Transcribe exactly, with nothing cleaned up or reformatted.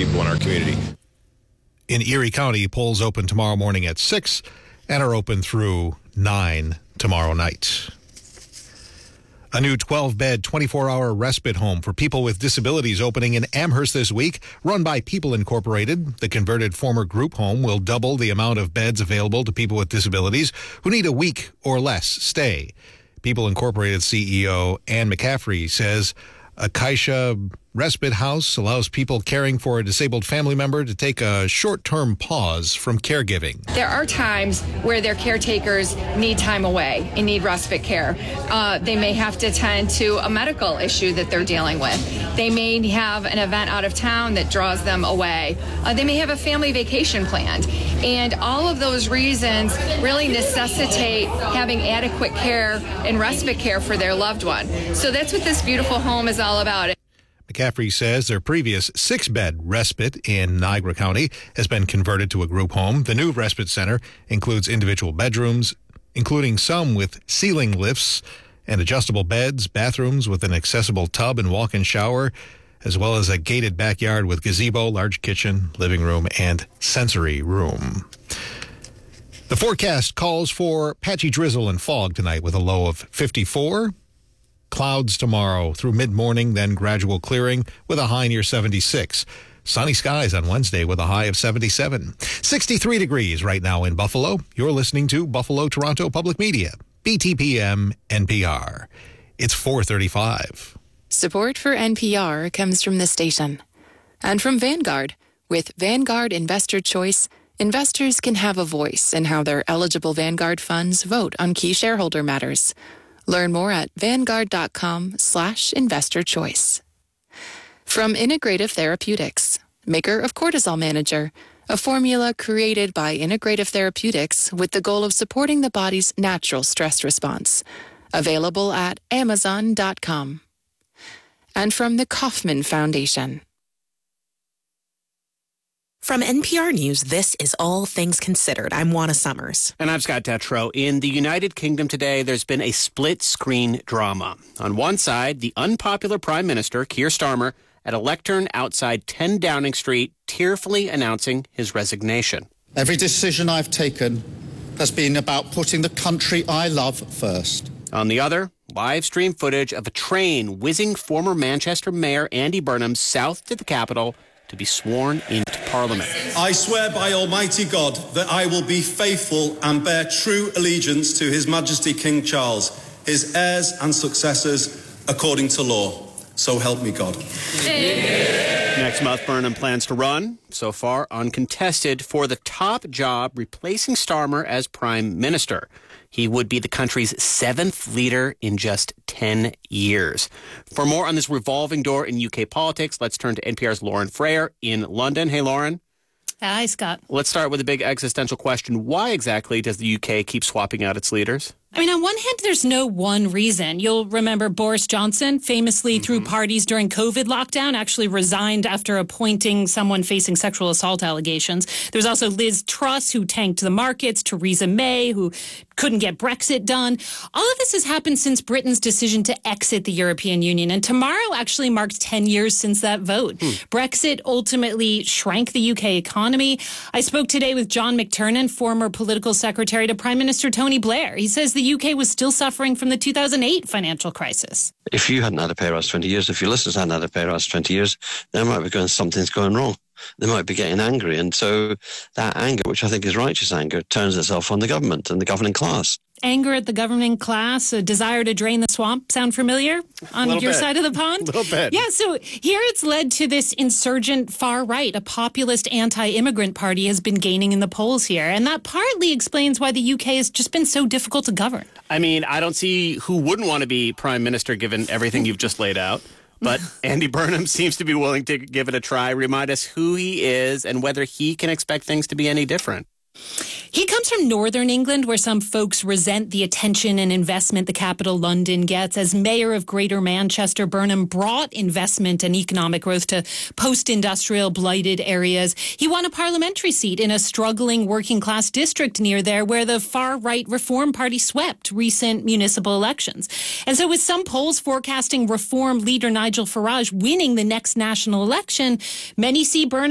people in our community. In Erie County, polls open tomorrow morning at six and are open through nine tomorrow night. A new twelve-bed, twenty-four hour respite home for people with disabilities opening in Amherst this week, run by People Incorporated. The converted former group home will double the amount of beds available to people with disabilities who need a week or less stay. People Incorporated C E O Ann McCaffrey says Acacia Respite House allows people caring for a disabled family member to take a short-term pause from caregiving. There are times where their caretakers need time away and need respite care. Uh, they may have to tend to a medical issue that they're dealing with. They may have an event out of town that draws them away. Uh, they may have a family vacation planned. And all of those reasons really necessitate having adequate care and respite care for their loved one. So that's what this beautiful home is all about. McCaffrey says their previous six-bed respite in Niagara County has been converted to a group home. The new respite center includes individual bedrooms, including some with ceiling lifts and adjustable beds, bathrooms with an accessible tub and walk-in shower, as well as a gated backyard with gazebo, large kitchen, living room, and sensory room. The forecast calls for patchy drizzle and fog tonight with a low of fifty-four. Clouds tomorrow through mid-morning, then gradual clearing with a high near seventy-six. Sunny skies on Wednesday with a high of seventy-seven. sixty-three degrees right now in Buffalo. You're listening to Buffalo Toronto Public Media, B T P M N P R. It's four thirty-five. Support for N P R comes from the station and from Vanguard. With Vanguard Investor Choice, investors can have a voice in how their eligible Vanguard funds vote on key shareholder matters. Learn more at vanguard.com slash investor choice. From Integrative Therapeutics, maker of Cortisol Manager, a formula created by Integrative Therapeutics with the goal of supporting the body's natural stress response. Available at amazon dot com. And from the Kauffman Foundation. From N P R News, this is All Things Considered. I'm Juana Summers. And I'm Scott Detrow. In the United Kingdom today, there's been a split-screen drama. On one side, the unpopular Prime Minister, Keir Starmer, at a lectern outside ten Downing Street, tearfully announcing his resignation. Every decision I've taken has been about putting the country I love first. On the other, live stream footage of a train whizzing former Manchester Mayor Andy Burnham south to the capital to be sworn into Parliament. I swear by Almighty God that I will be faithful and bear true allegiance to His Majesty King Charles, his heirs and successors, according to law. So help me God. Next month, Burnham plans to run, so far uncontested, for the top job, replacing Starmer as Prime Minister. He would be the country's seventh leader in just ten years. For more on this revolving door in U K politics, let's turn to N P R's Lauren Frayer in London. Hey, Lauren. Hi, Scott. Let's start with a big existential question. Why exactly does the U K keep swapping out its leaders? I mean, on one hand, there's no one reason. You'll remember Boris Johnson famously mm-hmm. threw parties during COVID lockdown, actually resigned after appointing someone facing sexual assault allegations. There's also Liz Truss, who tanked the markets, Theresa May, who couldn't get Brexit done. All of this has happened since Britain's decision to exit the European Union. And tomorrow actually marks ten years since that vote. Hmm. Brexit ultimately shrank the U K economy. I spoke today with John McTernan, former political secretary to Prime Minister Tony Blair. He says the U K was still suffering from the two thousand eight financial crisis. If you hadn't had a pay rise twenty years, if your listeners hadn't had a pay rise twenty years, they might be going, something's going wrong. They might be getting angry. And so that anger, which I think is righteous anger, turns itself on the government and the governing class. Anger at the governing class, a desire to drain the swamp. Sound familiar on your bit. side of the pond? A little bit. Yeah, so here it's led to this insurgent far right. A populist anti-immigrant party has been gaining in the polls here. And that partly explains why the U K has just been so difficult to govern. I mean, I don't see who wouldn't want to be prime minister given everything you've just laid out. But Andy Burnham seems to be willing to give it a try. Remind us who he is and whether he can expect things to be any different. He comes from northern England, where some folks resent the attention and investment the capital London gets. As mayor of Greater Manchester, Burnham brought investment and economic growth to post-industrial blighted areas. He won a parliamentary seat in a struggling working-class district near there where the far-right Reform Party swept recent municipal elections. And so with some polls forecasting Reform leader Nigel Farage winning the next national election, many see Burnham